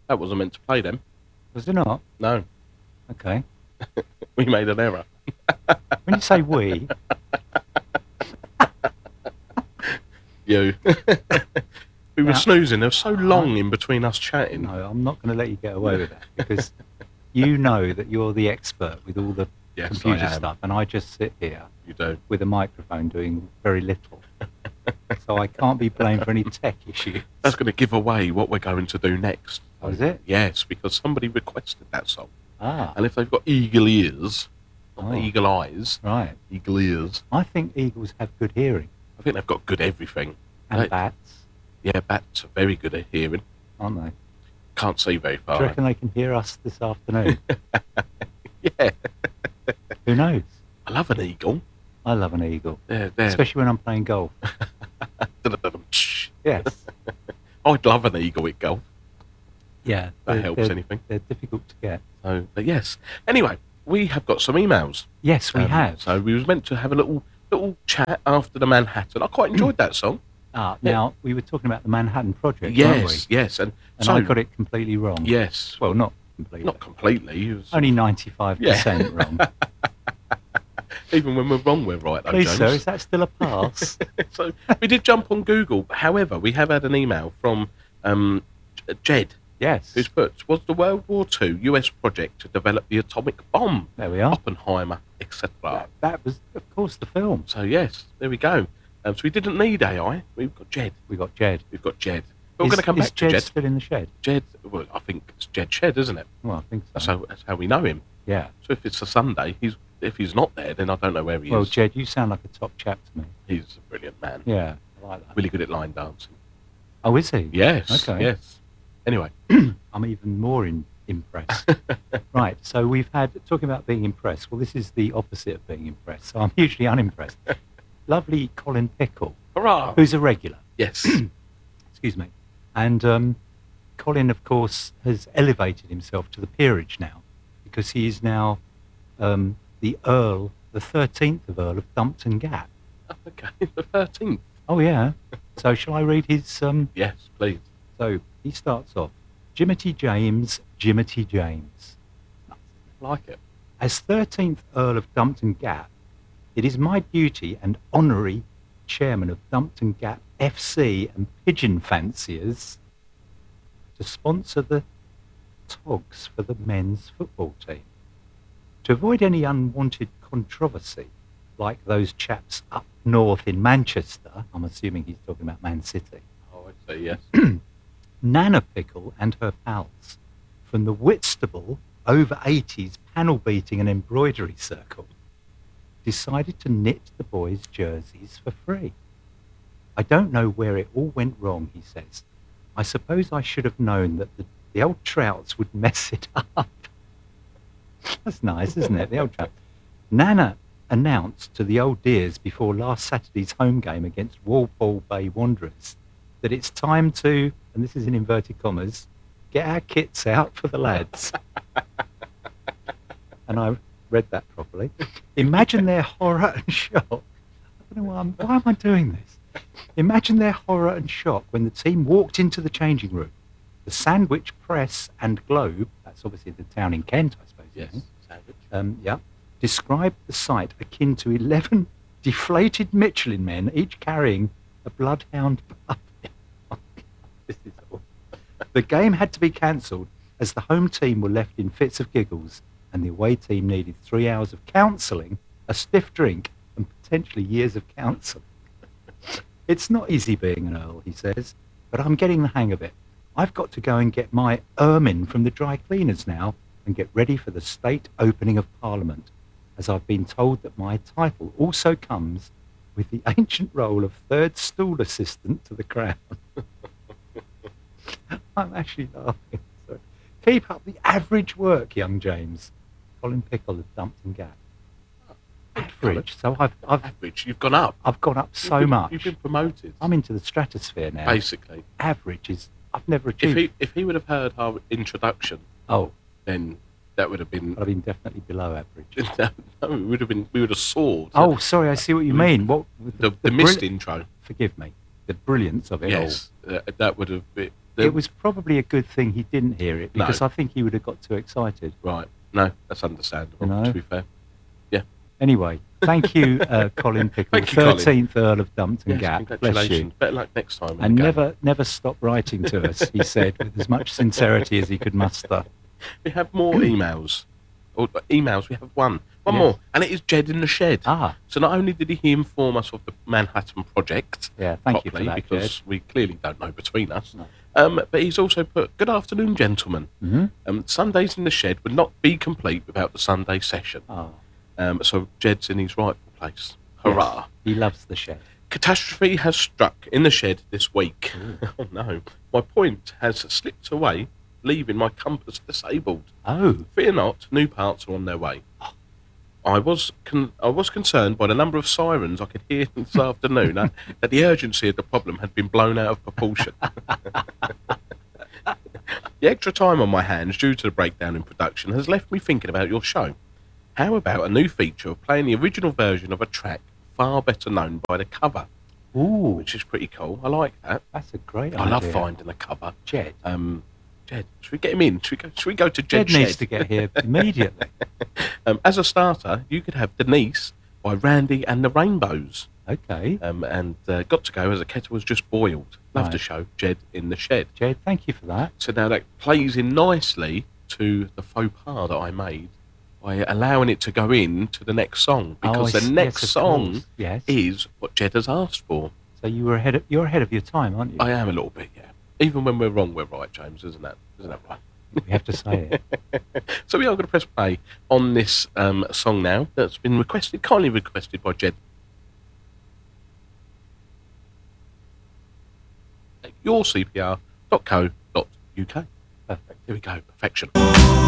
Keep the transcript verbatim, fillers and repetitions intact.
That wasn't meant to play them. Was it not? No. Okay. We made an error. When you say we... You. We were Now, snoozing. There was so long in between us chatting. No, I'm not going to let you get away with that because you know that you're the expert with all the Yes, computer I am. stuff, and I just sit here You do. with a microphone doing very little. So I can't be blamed for any tech issues. That's going to give away what we're going to do next. Oh, is it? Yes, because somebody requested that song. Ah, And if they've got eagle ears, not Oh. eagle eyes, right. eagle ears, I think eagles have good hearing. I think they've got good everything. And They- bats, Yeah, bats are very good at hearing. aren't they? Can't see very Do far. you reckon they can hear us this afternoon? Yeah. Who knows? I love an eagle. I love an eagle, They're, they're... especially when I'm playing golf. Yes. I'd love an eagle at golf. Yeah. That they're- helps they're- anything. They're difficult to get. So, but yes. Anyway, we have got some emails. Yes, we Um, have. So we was meant to have a little little chat after the Manhattan. I quite enjoyed that song. Ah, now, we were talking about the Manhattan Project, weren't Yes, we? yes, and, And so I got it completely wrong. yes, Well, not completely. not completely. It was- Only ninety-five percent wrong. even when we're wrong, we're right. Though, Please, James. sir, is that still a pass? So we did jump on Google. However, we have had an email from um, Jed, Yes. who's put, was the World War Two U S project to develop the atomic bomb, There we are. Oppenheimer, et cetera. That, that was, of course, the film. So yes, there we go. Um, so we didn't need A I. We've got Jed. We got Jed. We've got Jed. But we're Is- going to come is back Jed to Jed. still in the shed? Jed. Well, I think it's Jed Shed, isn't it? Well, I think so. That's how, that's how we know him. Yeah. So if it's a Sunday, he's if he's not there, then I don't know where he Well, is. Jed, you sound like a top chap to me. He's a brilliant man. Yeah, I like that. Really good at line dancing. Oh, is he? Yes. Okay. Yes. Anyway. I'm even more in, impressed. Right, so we've had, talking about being impressed, well, this is the opposite of being impressed, so I'm hugely unimpressed. Lovely Colin Pickle, Hurrah! who's a regular, Yes. excuse me. And um, Colin, of course, has elevated himself to the peerage now, because he is now um, the Earl, the thirteenth of Earl of Dumpton Gap. Okay. The thirteenth. Oh, yeah. So shall I read his... Um, Yes, please. so he starts off, Jimothy James, Jimothy James. Like it. As thirteenth Earl of Dumpton Gap, it is my duty and honorary chairman of Dumpton Gap F C and Pigeon Fanciers to sponsor the togs for the men's football team. To avoid any unwanted controversy, like those chaps up north in Manchester, I'm assuming he's talking about Man City, Oh, I'd say yes. Nana Pickle and her pals from the Whitstable over eighties panel beating and embroidery circle decided to knit the boys' jerseys for free. I don't know where it all went wrong, he says. I suppose I should have known that the, the old trouts would mess it up. That's nice, isn't it? The old trouts. Nana announced to the old dears before last Saturday's home game against Walpole Bay Wanderers that it's time to, and this is in inverted commas, get our kits out for the lads. And I read that properly. Imagine their horror and shock. I don't know why, I'm, why am I doing this? Imagine their horror and shock when the team walked into the changing room. The Sandwich Press and Globe, that's obviously the town in Kent, I suppose. Yes. isn't it? Savage. Um, yeah, described the sight akin to eleven deflated Michelin men, each carrying a bloodhound puppy. This is awful. The game had to be cancelled as the home team were left in fits of giggles and the away team needed three hours of counselling, a stiff drink, and potentially years of counselling. It's not easy being an Earl, he says, but I'm getting the hang of it. I've got to go and get my ermine from the dry cleaners now and get ready for the state opening of Parliament, as I've been told that my title also comes with the ancient role of third stool assistant to the Crown. I'm actually laughing. So, keep up the average work, young James. Colin Pickle of Dumpton Gap. Average. So I've I've Average. You've gone up. I've gone up You've so been- much. You've been promoted. I'm into the stratosphere now. Basically. Average is I've never If achieved. he if he would have heard our introduction, oh, then that would have been. I've been definitely below average. No, we would have been. We would have soared. Oh, sorry, I see what you mean. What the the, brill- mist intro. Forgive me. The brilliance of it Yes, uh, that would have been. it was probably a good thing he didn't hear it, because No. I think he would have got too excited. Right. No, that's understandable, You know? to be fair. Yeah. Anyway, thank you, uh, Colin Pickle, Thank you, Colin. thirteenth Earl of Dumpton Yes, Gap. Bless congratulations. you. Better luck next time. in And the game. never, never stop writing to us, he said, with as much sincerity as he could muster. We have more emails. Or uh, emails, we have one. One Yes. more. And it is Jed in the Shed. Ah, So not only did he inform us of the Manhattan Project, yeah, thank you for properly, that, because we clearly don't know between us, No. um, but he's also put, good afternoon, gentlemen. Jed. hmm Um, Sundays in the Shed would not be complete without the Sunday session. Oh, Um, so Jed's in his rightful place. Hurrah. yes, he loves the shed. Catastrophe has struck in the shed this week. Oh no. My point has slipped away, leaving my compass disabled. Oh, Fear not, new parts are on their way. I was con- I was concerned by the number of sirens I could hear this afternoon that, that the urgency of the problem had been blown out of proportion. The extra time on my hands due to the breakdown in production has left me thinking about your show. How about a new feature of playing the original version of a track far better known by the cover, ooh, which is pretty cool. I like that. that's a great I idea. love finding a cover. Jed. Um, Jed, should we get him in? Should we go, should we go to Jed Jed needs Shed? to get here immediately. Um, as a starter, you could have Denise by Randy and the Rainbows. Okay. Um, and uh, Got to Go as a kettle was just boiled. Love Right. to show Jed in the Shed. Jed, thank you for that. So now that plays in nicely to the faux pas that I made by allowing it to go in to the next song, Oh, because I the s- next yes, of song course. Yes. is what Jed has asked for. So you were ahead of, you're ahead of your time, aren't you? I am a little bit, yeah. Even when we're wrong, we're right, James, isn't that? Isn't that right? We have to say it. So we are going to press play on this um, song now that's been requested, kindly requested by Jed. your C P R dot co dot U K. Perfect. Here we go, perfection.